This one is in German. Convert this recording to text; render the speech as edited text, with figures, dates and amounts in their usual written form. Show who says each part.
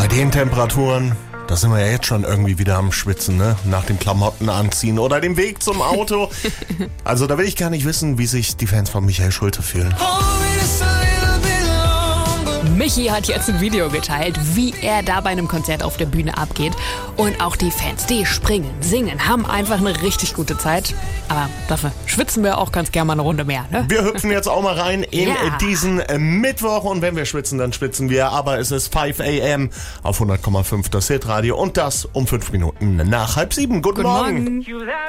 Speaker 1: den Temperaturen, da sind wir ja jetzt schon irgendwie wieder am Schwitzen, ne? Nach dem Klamotten anziehen oder dem Weg zum Auto. Also da will ich gar nicht wissen, wie sich die Fans von Michael Schulte fühlen.
Speaker 2: Michi hat jetzt ein Video geteilt, wie er da bei einem Konzert auf der Bühne abgeht. Und auch die Fans, die springen, singen, haben einfach eine richtig gute Zeit. Aber dafür schwitzen wir auch ganz gerne mal eine Runde mehr, ne?
Speaker 1: Wir hüpfen jetzt auch mal rein in diesen Mittwoch. Und wenn wir schwitzen, dann schwitzen wir. Aber es ist 5 a.m. auf 100,5 das Hitradio. Und das um 5 Minuten nach 6:30. Guten Morgen.